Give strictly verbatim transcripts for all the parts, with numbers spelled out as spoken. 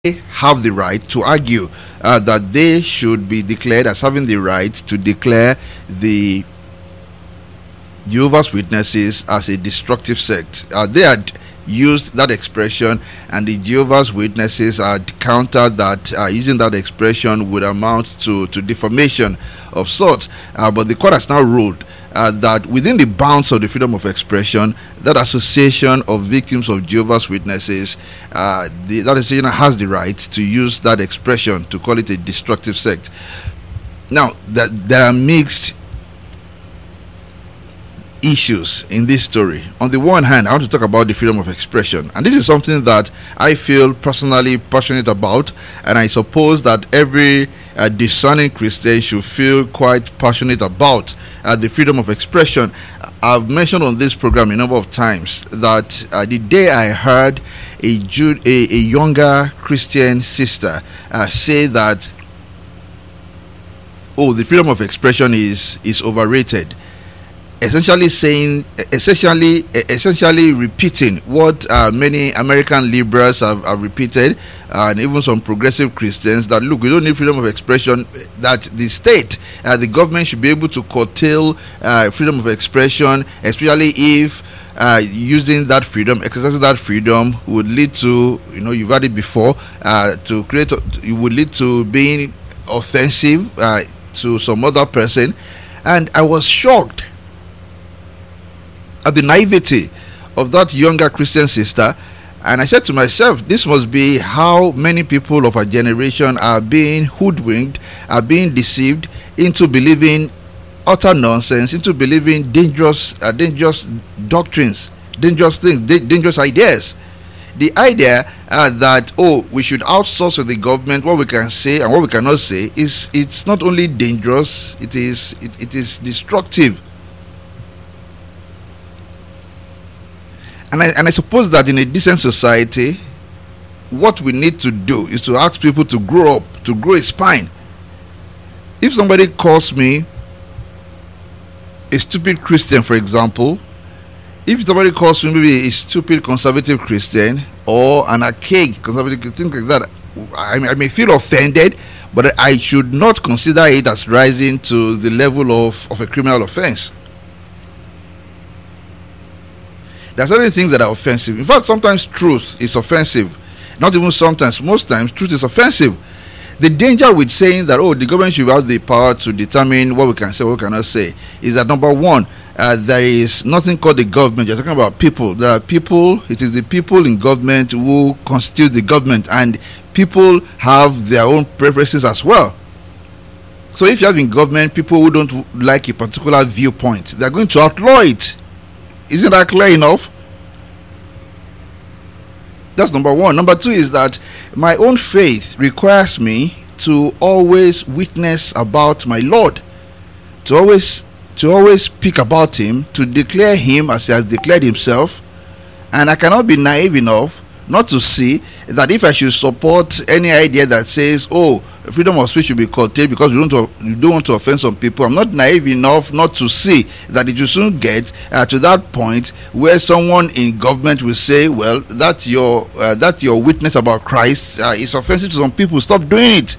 have the right to argue uh, that they should be declared as having the right to declare the Jehovah's Witnesses as a destructive sect. Uh, they had used that expression, and the Jehovah's Witnesses had countered that uh, using that expression would amount to, to defamation of sorts. Uh, but the court has now ruled Uh, that within the bounds of the freedom of expression, that association of victims of Jehovah's Witnesses, uh, the, that association has the right to use that expression to call it a destructive sect. Now, that there are mixed issues in this story. On the one hand, I want to talk about the freedom of expression, and this is something that I feel personally passionate about, and I suppose that every uh, discerning Christian should feel quite passionate about uh, the freedom of expression. I've mentioned on this program a number of times that uh, the day I heard a, Jude, a, a younger Christian sister uh, say that, oh, the freedom of expression is is overrated, essentially saying, essentially, essentially repeating what uh, many American liberals have, have repeated, uh, and even some progressive Christians, that look, we don't need freedom of expression, that the state, uh, the government should be able to curtail uh, freedom of expression, especially if uh, using that freedom, exercising that freedom would lead to, you know, you've had it before, uh, to create, it would lead to being offensive uh, to some other person. And I was shocked at the naivety of that younger Christian sister, and I said to myself, this must be how many people of our generation are being hoodwinked, are being deceived into believing utter nonsense, into believing dangerous, uh, dangerous doctrines, dangerous things, da- dangerous ideas. The idea uh, that, oh, we should outsource to the government what we can say and what we cannot say is, it's not only dangerous, it is it, it is destructive. And I, and I suppose that in a decent society, what we need to do is to ask people to grow up, to grow a spine. If somebody calls me a stupid Christian, for example, if somebody calls me maybe a stupid conservative Christian or an archaic conservative, things like that, I, I may feel offended, but I should not consider it as rising to the level of, of a criminal offense. There are certain things that are offensive. In fact, sometimes truth is offensive. Not even sometimes, most times, truth is offensive. The danger with saying that, oh, the government should have the power to determine what we can say, what we cannot say, is that, number one, uh, there is nothing called the government. You're talking about people. There are people, it is the people in government who constitute the government, and people have their own preferences as well. So if you have in government people who don't like a particular viewpoint, they're going to outlaw it. Isn't that clear enough? That's number one. Number two is that my own faith requires me to always witness about my Lord, to always to always speak about him, to declare him as he has declared himself. And I cannot be naive enough not to see that if I should support any idea that says, oh, freedom of speech should be curtailed because we don't, we don't want to offend some people, I'm not naive enough not to see that it will soon get uh, to that point where someone in government will say, well, that your uh, that your witness about Christ uh, is offensive to some people, stop doing it.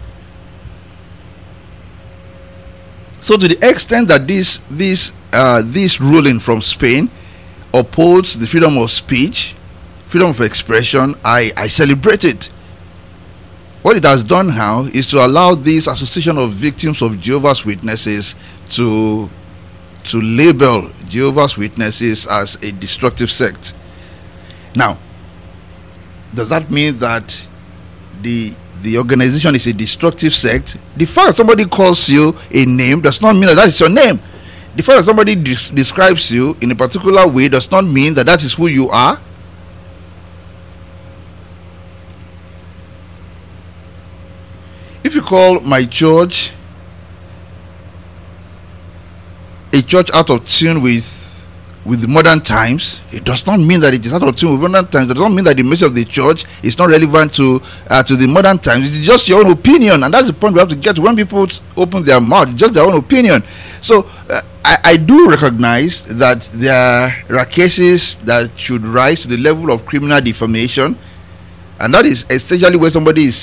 So to the extent that this this uh, this ruling from Spain upholds the freedom of speech, freedom of expression, I, I celebrate it. What it has done now is to allow this association of victims of Jehovah's Witnesses to to label Jehovah's Witnesses as a destructive sect. Now, does that mean that the the organization is a destructive sect? The fact that somebody calls you a name does not mean that that is your name. The fact that somebody de- describes you in a particular way does not mean that that is who you are. If you call my church a church out of tune with with the modern times, it does not mean that it is out of tune with modern times. It does not mean that the message of the church is not relevant to uh, to the modern times. It's just your own opinion, and that's the point we have to get to. When people open their mouth, it's just their own opinion. So uh, I, I do recognize that there are cases that should rise to the level of criminal defamation. and that is essentially where somebody is